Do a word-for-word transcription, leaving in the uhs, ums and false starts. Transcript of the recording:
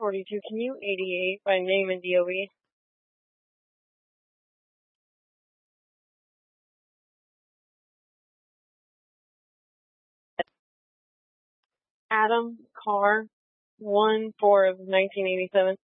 forty-two, can you eighty-eight by name and D O B? Adam Carr, one four of nineteen eighty-seven.